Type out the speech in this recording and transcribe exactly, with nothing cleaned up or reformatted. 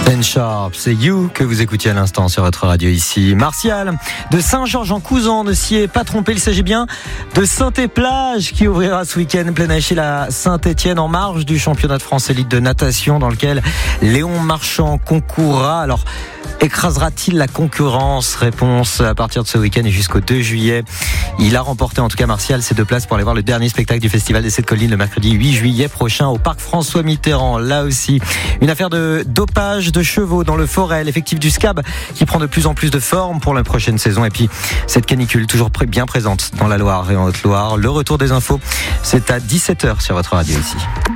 Ben Sharp, c'est You que vous écoutiez à l'instant sur votre radio ici. Martial de Saint-Georges-en-Couzan, ne s'y est pas trompé, il s'agit bien de Saint-Éplage qui ouvrira ce week-end plein chez la Saint-Étienne en marge du championnat de France élite de natation dans lequel Léon Marchand concourra. Alors, écrasera-t-il la concurrence? Réponse à partir de ce week-end et jusqu'au deux juillet. Il a remporté en tout cas Martial ses deux places pour aller voir le dernier spectacle du Festival des Sept Collines le mercredi huit juillet prochain au parc François Mitterrand. Là aussi, une affaire de dopage de chevaux dans le Forêt, l'effectif du S C A B qui prend de plus en plus de forme pour la prochaine saison. Et puis cette canicule toujours bien présente dans la Loire et en Haute-Loire. Le retour des infos, c'est à dix-sept heures sur votre radio ici.